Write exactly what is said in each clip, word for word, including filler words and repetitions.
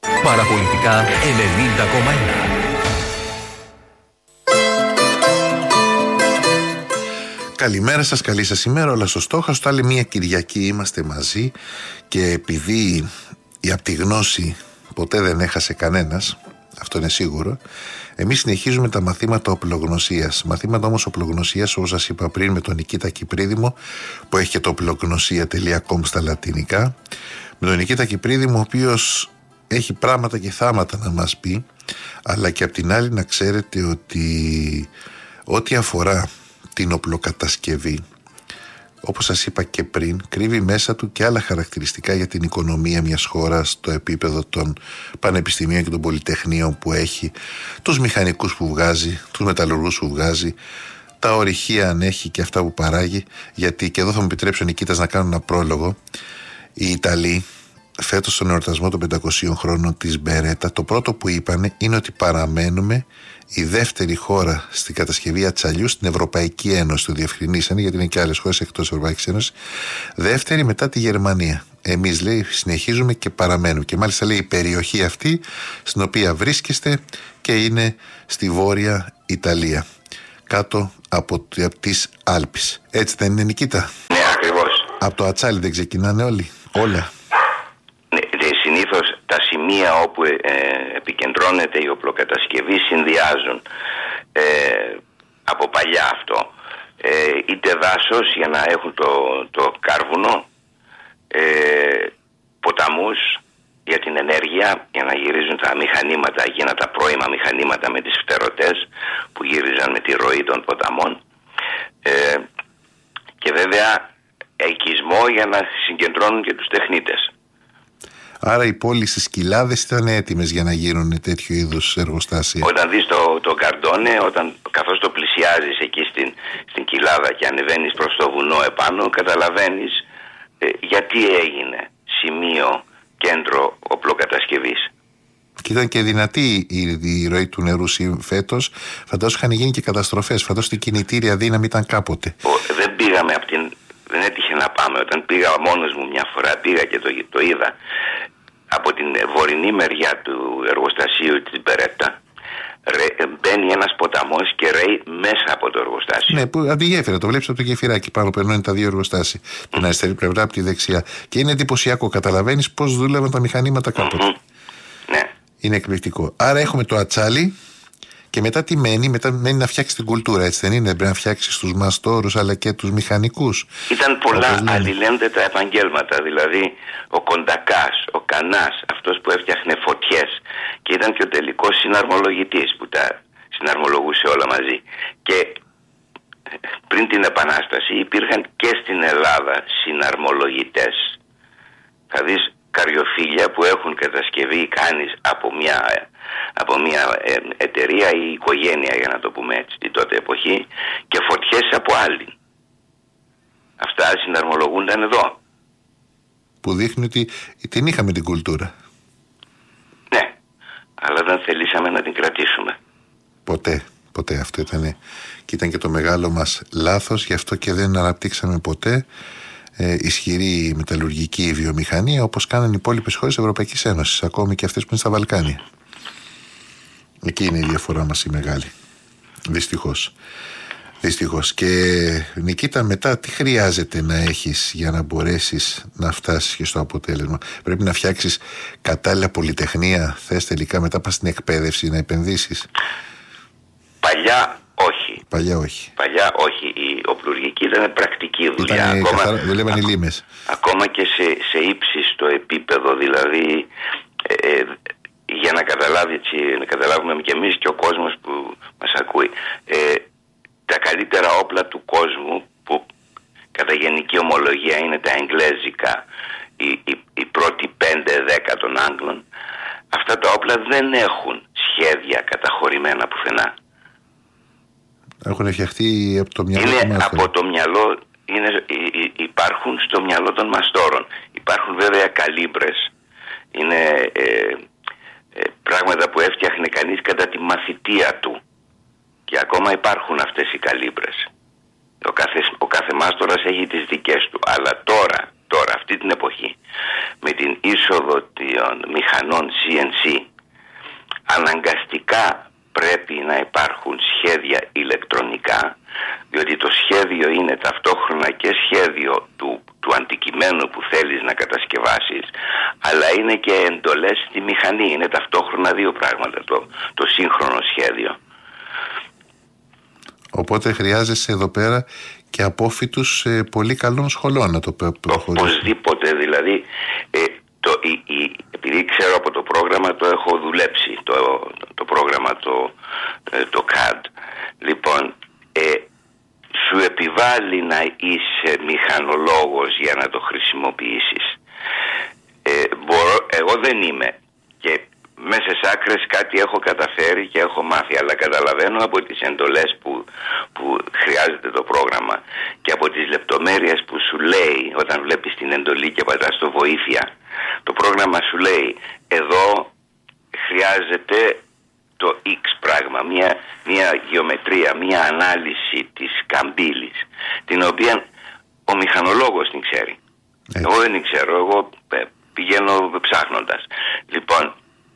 Παραπολιτικά ενενήντα κόμμα ένα. Καλημέρα σας, καλή σας ημέρα. Όλα στο Στόχαστο. Άλλη μια Κυριακή είμαστε μαζί και επειδή η απ' τη γνώση ποτέ δεν έχασε κανένας, αυτό είναι σίγουρο, εμείς συνεχίζουμε τα μαθήματα οπλογνωσίας. Μαθήματα όμως οπλογνωσίας, όπως σας είπα πριν, με τον Νικήτα Κυπρίδημο, που έχει και το οπλογνωσία τελεία κομ στα λατινικά. Με τον Νικήτα Κυπρίδημο, ο οποίος έχει πράγματα και θάματα να μας πει, αλλά και απ' την άλλη να ξέρετε ότι ό,τι αφορά την οπλοκατασκευή, όπως σας είπα και πριν, κρύβει μέσα του και άλλα χαρακτηριστικά για την οικονομία μιας χώρας, στο επίπεδο των πανεπιστημίων και των πολυτεχνείων που έχει, τους μηχανικούς που βγάζει, τους μεταλλουργούς που βγάζει, τα ορυχεία αν έχει και αυτά που παράγει. Γιατί, και εδώ θα μου επιτρέψει ο Νικήτας να κάνω ένα πρόλογο, οι Ιταλοί φέτος στον εορτασμό των πεντακοσίων χρόνων της Μπερέτα, το πρώτο που είπανε είναι ότι παραμένουμε η δεύτερη χώρα στην κατασκευή ατσαλιού στην Ευρωπαϊκή Ένωση. Το διευκρινίσανε, γιατί είναι και άλλες χώρες εκτός Ευρωπαϊκής Ένωσης. Δεύτερη μετά τη Γερμανία. Εμείς, λέει, συνεχίζουμε και παραμένουμε. Και μάλιστα, λέει, η περιοχή αυτή στην οποία βρίσκεστε και είναι στη Βόρεια Ιταλία, κάτω από, από τις Άλπεις. Έτσι δεν είναι, Νικήτα? Ναι, ακριβώς. Από το ατσάλι δεν ξεκινάνε όλοι, όλα? Συνήθως τα σημεία όπου ε, επικεντρώνεται η οπλοκατασκευή συνδυάζουν ε, από παλιά αυτό ε, είτε δάσος για να έχουν το, το κάρβουνο, ε, ποταμούς για την ενέργεια, για να γυρίζουν τα μηχανήματα, εκείνα τα πρώιμα μηχανήματα με τις φτερωτές που γύριζαν με τη ροή των ποταμών, ε, και βέβαια οικισμό για να συγκεντρώνουν και τους τεχνίτες. Άρα οι πόλεις στις Κοιλάδες ήταν έτοιμες για να γίνουν τέτοιου είδους εργοστάσια. Όταν δεις το, το Καρντόνε, όταν, καθώς το πλησιάζεις εκεί στην, στην Κοιλάδα και ανεβαίνεις προς το βουνό επάνω, καταλαβαίνεις ε, γιατί έγινε σημείο, κέντρο οπλοκατασκευής. Και ήταν και δυνατή η, η ροή του νερού φέτος. Φαντάζομαι είχαν γίνει και καταστροφές. Φαντάζομαι την κινητήρια δύναμη ήταν κάποτε. Ο, δεν πήγαμε από την... Δεν έτυχε να πάμε. Όταν πήγα μόνος μου μια φορά, πήγα και το, το είδα. Από την βορεινή μεριά του εργοστασίου της Μπερέτα μπαίνει ένας ποταμός και ρέει μέσα από το εργοστάσιο. Ναι, που, από τη γέφυρα, το βλέπεις από το γεφυράκι πάνω, περνούν τα δύο εργοστάσια. Mm. Την αριστερή πλευρά, από τη δεξιά. Και είναι εντυπωσιακό, καταλαβαίνεις πώς δούλευαν τα μηχανήματα κάποτε. Mm-hmm. Ναι. Είναι εκπληκτικό. Άρα έχουμε το ατσάλι. Και μετά τι μένει? Μετά μένει να φτιάξει την κουλτούρα, έτσι δεν είναι? Πρέπει να φτιάξει τους μαστόρους αλλά και τους μηχανικούς. Ήταν πολλά αλληλένδετα επαγγέλματα. Δηλαδή ο κοντακάς, ο κανάς, αυτός που έφτιαχνε φωτιές, και ήταν και ο τελικός συναρμολογητής που τα συναρμολογούσε όλα μαζί. Και πριν την Επανάσταση υπήρχαν και στην Ελλάδα συναρμολογητές. Θα δεις καριοφύλια που έχουν κατασκευή κάνεις από μια, από μια εταιρεία ή οικογένεια, για να το πούμε έτσι, την τότε εποχή, και φωτιές από άλλη. Αυτά συναρμολογούνταν εδώ. Που δείχνει ότι την είχαμε την κουλτούρα. Ναι, αλλά δεν θελήσαμε να την κρατήσουμε. Ποτέ, ποτέ. Αυτό ήταν, και ήταν και το μεγάλο μας λάθος. Γι' αυτό και δεν αναπτύξαμε ποτέ Ε, ισχυρή μεταλλουργική βιομηχανία όπως κάνανε οι υπόλοιπες χώρες της Ευρωπαϊκής Ένωσης, ακόμη και αυτές που είναι στα Βαλκάνια. Εκεί είναι η διαφορά μας η μεγάλη. Δυστυχώς. Δυστυχώς. Και Νικήτα, μετά τι χρειάζεται να έχεις για να μπορέσεις να φτάσεις και στο αποτέλεσμα? Πρέπει να φτιάξεις κατάλληλα πολυτεχνία? Θες τελικά μετά πας στην εκπαίδευση να επενδύσεις? Παλιά όχι. Παλιά όχι. Παλιά όχι. Η οπλουργική ήταν πρακτική δουλειά. Ήταν ακόμα, καθαρά, δουλεύαν οι λίμες. Ακόμα και σε, σε ύψιστο επίπεδο, δηλαδή ε, ε, για να καταλάβει, έτσι, να καταλάβουμε και εμείς και ο κόσμος που μας ακούει, ε, τα καλύτερα όπλα του κόσμου, που κατά γενική ομολογία είναι τα εγγλέζικα, οι, οι, οι πρώτοι πέντε δέκα των Άγγλων, αυτά τα όπλα δεν έχουν σχέδια καταχωρημένα πουθενά. Έχουν φτιαχτεί από το μυαλό είναι από το μυαλό, είναι, υπάρχουν στο μυαλό των μαστόρων. Υπάρχουν βέβαια καλύμπρες, είναι ε, ε, πράγματα που έφτιαχνε κανείς κατά τη μαθητεία του, και ακόμα υπάρχουν αυτές οι καλύμπρες. Ο κάθε, ο κάθε μάστορας έχει τις δικές του. Αλλά τώρα, τώρα αυτή την εποχή, με την είσοδο των μηχανών σι εν σι αναγκαστικά πρέπει να υπάρχουν σχέδια ηλεκτρονικά, διότι το σχέδιο είναι ταυτόχρονα και σχέδιο του, του αντικειμένου που θέλεις να κατασκευάσεις, αλλά είναι και εντολές στη μηχανή. Είναι ταυτόχρονα δύο πράγματα το, το σύγχρονο σχέδιο. Οπότε χρειάζεσαι εδώ πέρα και απόφοιτους ε, πολύ καλών σχολών να το προχωρήσεις. Οπωσδήποτε, δηλαδή ε, το, η, η, επειδή ξέρω από το πρόγραμμα, το έχω δουλέψει το, το, το πρόγραμμα το, ε, το σι έι ντι. Λοιπόν, ε, σου επιβάλλει να είσαι μηχανολόγος για να το χρησιμοποιήσεις. ε, μπορώ, εγώ δεν είμαι και μέσα σε άκρες κάτι έχω καταφέρει και έχω μάθει, αλλά καταλαβαίνω από τις εντολές που, που χρειάζεται το πρόγραμμα και από τις λεπτομέρειες που σου λέει όταν βλέπεις την εντολή και πατάς το βοήθεια. Το πρόγραμμα σου λέει εδώ χρειάζεται το X πράγμα, μια, μια γεωμετρία, μια ανάλυση της καμπύλης, την οποία ο μηχανολόγος την ξέρει. Έτσι. Εγώ δεν την ξέρω, εγώ πηγαίνω ψάχνοντας. Λοιπόν,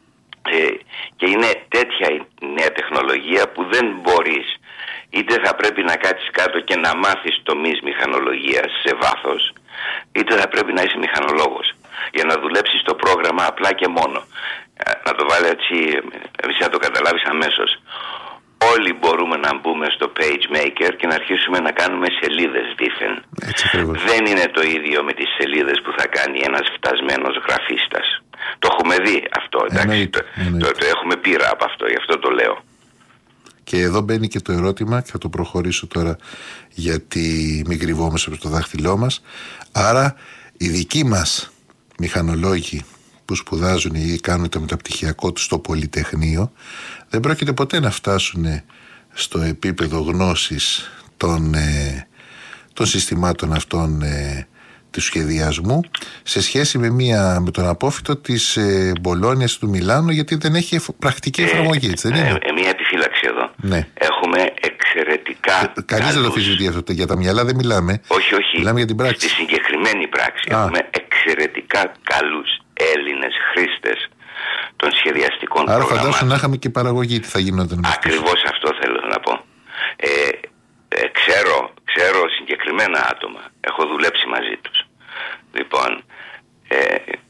Ε, και είναι τέτοια η νέα τεχνολογία που δεν μπορείς, είτε θα πρέπει να κάτσεις κάτω και να μάθεις τομείς μηχανολογίας σε βάθος, είτε θα πρέπει να είσαι μηχανολόγος για να δουλέψεις το πρόγραμμα απλά και μόνο. ε, να το βάλω έτσι, εσύ να το καταλάβεις αμέσως. Όλοι μπορούμε να μπούμε στο PageMaker και να αρχίσουμε να κάνουμε σελίδες δήθεν. Δεν είναι το ίδιο με τις σελίδες που θα κάνει ένας φτασμένος γραφίστας. Το έχουμε δει αυτό, εντάξει, εννοείται, εννοείται. Το, το, το έχουμε πείρα από αυτό, γι' αυτό το λέω. Και εδώ μπαίνει και το ερώτημα, και θα το προχωρήσω τώρα γιατί μην κρυβόμαστε από το δάχτυλό μας. Άρα οι δικοί μας μηχανολόγοι που σπουδάζουν ή κάνουν το μεταπτυχιακό τους στο Πολυτεχνείο δεν πρόκειται ποτέ να φτάσουν στο επίπεδο γνώσης των, ε, των συστημάτων αυτών ε, του σχεδιασμού σε σχέση με, μια, με τον απόφοιτο της ε, Μπολόνιας του Μιλάνου, γιατί δεν έχει πρακτική εφαρμογή. Ε, δεν είναι. Ε, μια επιφύλαξη εδώ. Ναι. Έχουμε εξαιρετικά. Ε, Κανείς δεν το αφισβητεί αυτό. Για τα μυαλά δεν μιλάμε. Όχι, όχι. Μιλάμε για την πράξη. Στη συγκεκριμένη πράξη Α. έχουμε εξαιρετικά καλούς Έλληνες χρήστες των σχεδιαστικών Άρα προγραμμάτων. Άρα φαντάσου να είχαμε και παραγωγή, τι θα γινόταν. Ακριβώς αυτό θέλω να πω. Ε, ε, ξέρω, ξέρω συγκεκριμένα άτομα. Έχω δουλέψει μαζί τους. Λοιπόν, ε,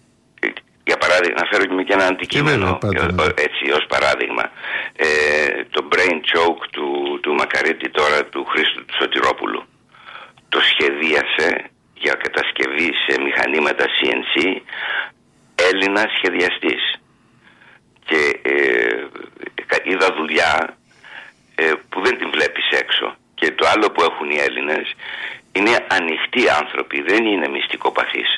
για παράδειγμα, να φέρω και ένα αντικείμενο, πάντα, ναι. έτσι ως παράδειγμα. Ε, το brain choke του, του Μακαρίτη τώρα, του Χρήστου του Σωτηρόπουλου. Το σχεδίασε για κατασκευή σε μηχανήματα σι εν σι Έλληνας σχεδιαστής. Και ε, είδα δουλειά ε, που δεν την βλέπεις έξω. Και το άλλο που έχουν οι Έλληνες είναι ανοιχτοί άνθρωποι, δεν είναι μυστικοπαθείς.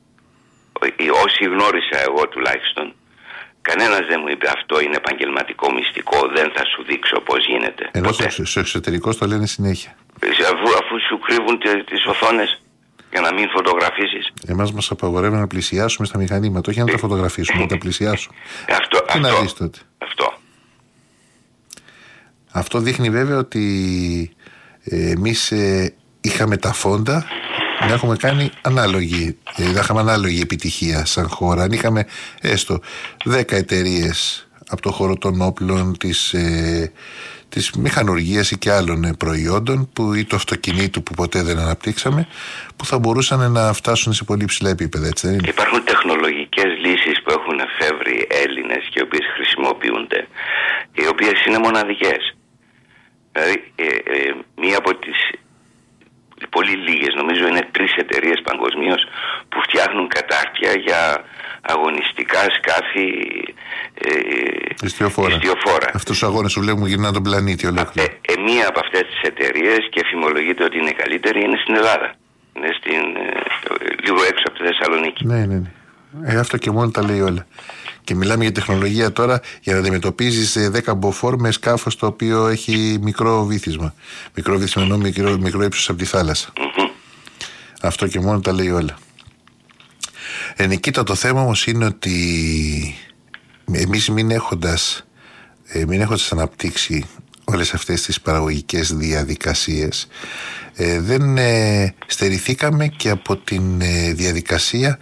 Όσοι γνώρισα εγώ τουλάχιστον, κανένας δεν μου είπε αυτό είναι επαγγελματικό μυστικό, δεν θα σου δείξω πώς γίνεται. Ενώ στο εξωτερικό το λένε συνέχεια. Αφού, αφού σου κρύβουν τις οθόνες για να μην φωτογραφίσεις. Εμάς μας απαγορεύουν να πλησιάσουμε στα μηχανήματα, όχι να τα φωτογραφίσουμε, να τα πλησιάσουμε. Αυτό, Τι αυτό, να δεις τότε. Αυτό. Αυτό δείχνει βέβαια ότι ε, εμείς ε, είχαμε τα φόντα να έχουμε κάνει ανάλογη, ε, να είχαμε ανάλογη επιτυχία σαν χώρα. Αν είχαμε έστω δέκα εταιρείες από το χώρο των όπλων, της, ε, της μηχανουργίας ή και άλλων προϊόντων που, ή του αυτοκινήτου που ποτέ δεν αναπτύξαμε, που θα μπορούσαν να φτάσουν σε πολύ ψηλά επίπεδα, έτσι δεν είναι? Υπάρχουν τεχνολογικές λύσεις που έχουν εφεύρει Έλληνες και οι οποίες χρησιμοποιούνται, οι οποίες είναι μοναδικές. Δηλαδή, ε, ε, μία από τις πολύ λίγες, νομίζω είναι τρεις εταιρείες παγκοσμίως που φτιάχνουν κατάρτια για αγωνιστικά σκάφη ε, ιστιοφόρα. ιστιοφόρα. Αυτούς τους αγώνες που βλέπουμε γυρνά τον πλανήτη ολόκληρο. Ε, ε, μία από αυτές τις εταιρείες, και φημολογείται ότι είναι καλύτερη, είναι στην Ελλάδα. Είναι στην, ε, λίγο έξω από τη Θεσσαλονίκη. Ναι, ναι, ναι. Ε, αυτό και μόνο τα λέει όλα. Και μιλάμε για τεχνολογία τώρα για να αντιμετωπίζεις δέκα μποφόρ με σκάφος το οποίο έχει μικρό βύθισμα. Μικρό βύθισμα εννοώ μικρό, μικρό ύψος από τη θάλασσα. Mm-hmm. Αυτό και μόνο τα λέει όλα. Ε, Νικήτα, το θέμα όμως είναι ότι εμείς μην έχοντας, ε, μην έχοντας αναπτύξει όλες αυτές τις παραγωγικές διαδικασίες, ε, δεν ε, στερηθήκαμε και από την ε, διαδικασία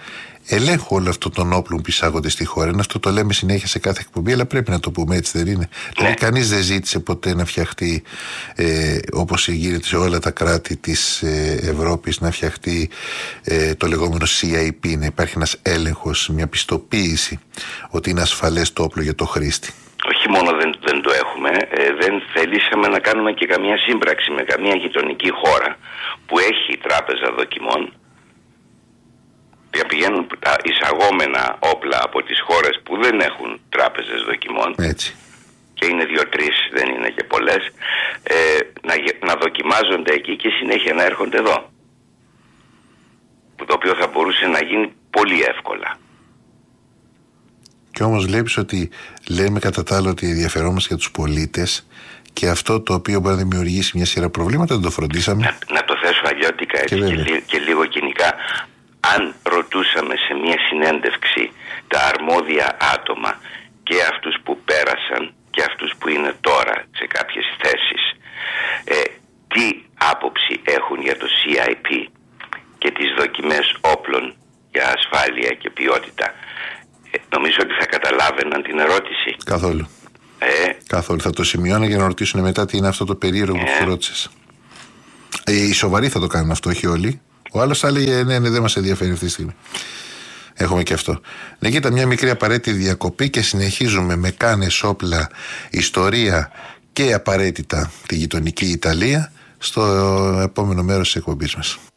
ελέγχου όλων αυτών των όπλων που εισάγονται στη χώρα. Είναι αυτό το λέμε συνέχεια σε κάθε εκπομπή, αλλά πρέπει να το πούμε, έτσι δεν είναι? Ναι. Δηλαδή, κανείς δεν ζήτησε ποτέ να φτιαχτεί, ε, όπως γίνεται σε όλα τα κράτη της ε, Ευρώπης, να φτιαχτεί ε, το λεγόμενο σι άι πι, να υπάρχει ένας έλεγχος, μια πιστοποίηση ότι είναι ασφαλές το όπλο για το χρήστη. Όχι μόνο δεν, δεν το έχουμε, ε, δεν θελήσαμε να κάνουμε και καμία σύμπραξη με καμία γειτονική χώρα που έχει τράπεζα δοκιμών, για πηγαίνουν τα εισαγόμενα όπλα από τις χώρες που δεν έχουν τράπεζες δοκιμών. Έτσι. Και είναι δύο-τρεις, δεν είναι και πολλές, ε, να, να δοκιμάζονται εκεί και συνέχεια να έρχονται εδώ. Το οποίο θα μπορούσε να γίνει πολύ εύκολα. Και όμως βλέπεις ότι λέμε κατά τα άλλα ότι ενδιαφερόμαστε για τους πολίτες, και αυτό το οποίο μπορεί να δημιουργήσει μια σειρά προβλήματα δεν το φροντίσαμε. Να, να το θέσω αλλιώτικα έτσι και, και, λί, και λίγο κοινικά. Αν ρωτούσαμε σε μια συνέντευξη τα αρμόδια άτομα, και αυτούς που πέρασαν και αυτούς που είναι τώρα σε κάποιες θέσεις, ε, τι άποψη έχουν για το σι άι πι και τις δοκιμές όπλων για ασφάλεια και ποιότητα, ε, νομίζω ότι θα καταλάβαιναν την ερώτηση. Καθόλου. Ε. Καθόλου. Θα το σημειώνω για να ρωτήσουν μετά τι είναι αυτό το περίεργο ε. που ρώτησες. Ε, οι σοβαροί θα το κάνουν αυτό, όχι όλοι. Ο άλλος θα έλεγε ναι, ναι, δεν μας ενδιαφέρει αυτή τη στιγμή. Έχουμε και αυτό. Ναι, κοίτα, μια μικρή απαραίτητη διακοπή και συνεχίζουμε με κάνες, όπλα, ιστορία και απαραίτητα τη γειτονική Ιταλία στο επόμενο μέρος της εκπομπής μας.